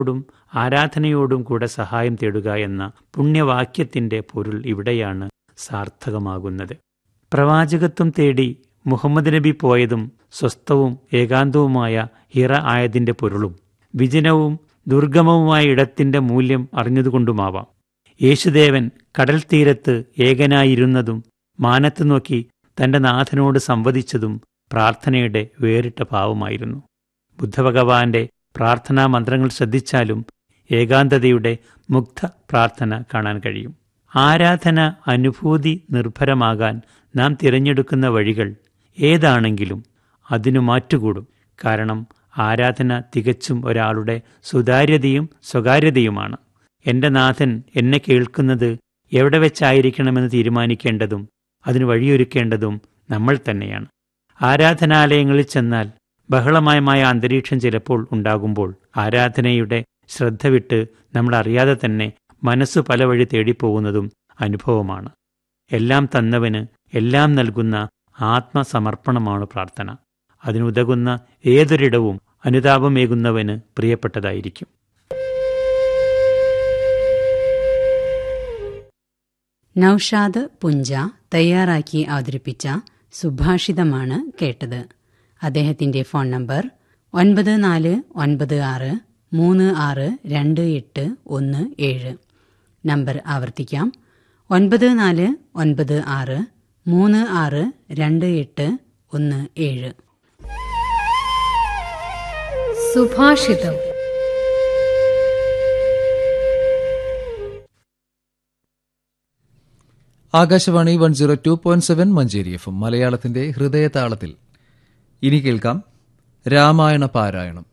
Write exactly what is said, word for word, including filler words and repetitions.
ോടും ആരാധനയോടും കൂടെ സഹായം തേടുക എന്ന പുണ്യവാക്യത്തിന്റെ പൊരുൾ ഇവിടെയാണ് സാർത്ഥകമാകുന്നത്. പ്രവാചകത്വം തേടി മുഹമ്മദ് നബി പോയതും സ്വസ്ഥവും ഏകാന്തവുമായ ഹിറ ആയതിന്റെ പൊരുളും വിജനവും ദുർഗമവുമായ ഇടത്തിന്റെ മൂല്യം അറിഞ്ഞതുകൊണ്ടുമാവാം. യേശുദേവൻ കടൽ തീരത്ത് ഏകനായിരുന്നതും മാനത്ത് നോക്കി തന്റെ നാഥനോട് സംവദിച്ചതും പ്രാർത്ഥനയുടെ വേറിട്ട ഭാവമായിരുന്നു. ബുദ്ധഭഗവാന്റെ പ്രാർത്ഥനാ മന്ത്രങ്ങൾ ശ്രദ്ധിച്ചാലും ഏകാന്തതയുടെ മുഗ്ധ പ്രാർത്ഥന കാണാൻ കഴിയും. ആരാധന അനുഭൂതി നിർഭരമാകാൻ നാം തിരഞ്ഞെടുക്കുന്ന വഴികൾ ഏതാണെങ്കിലും അതിനു മാറ്റുകൂടും. കാരണം ആരാധന തികച്ചും ഒരാളുടെ സുതാര്യതയും സ്വകാര്യതയുമാണ്. എൻ്റെ നാഥൻ എന്നെ കേൾക്കുന്നത് എവിടെ വെച്ചായിരിക്കണമെന്ന് തീരുമാനിക്കേണ്ടതും അതിന് വഴിയൊരുക്കേണ്ടതും നമ്മൾ തന്നെയാണ്. ആരാധനാലയങ്ങളിൽ ചെന്നാൽ ബഹളമയമായ അന്തരീക്ഷം ചിലപ്പോൾ ഉണ്ടാകുമ്പോൾ ആരാധനയുടെ ശ്രദ്ധ വിട്ട് നമ്മൾ അറിയാതെ തന്നെ മനസ്സ് പല വഴി തേടിപ്പോകുന്നതും അനുഭവമാണ്. എല്ലാം തന്നവന് എല്ലാം നൽകുന്ന ആത്മസമർപ്പണമാണ് പ്രാർത്ഥന. അതിനുതകുന്ന ഏതൊരിടവും അനുതാപമേകുന്നവന് പ്രിയപ്പെട്ടതായിരിക്കും. നൌഷാദ് പുഞ്ച തയ്യാറാക്കി അവതരിപ്പിച്ച സുഭാഷിതമാണ് കേട്ടത്. അദ്ദേഹത്തിന്റെ ഫോൺ നമ്പർ ഒൻപത് നാല് ഒൻപത് ആറ് മൂന്ന് ആറ് രണ്ട് എട്ട് ഒന്ന് ഏഴ്. നമ്പർ ആവർത്തിക്കാം: ഒൻപത് നാല് ഒൻപത് ആറ് മൂന്ന് ആറ് രണ്ട് എട്ട് ഒന്ന് ഏഴ്. സുഭാഷിതം. Akashvani one zero two point seven Manjeri F M മലയാളത്തിന്റെ ഹൃദയതാളത്തിൽ ഇനി കേൾക്കാം രാമായണ പാരായണം.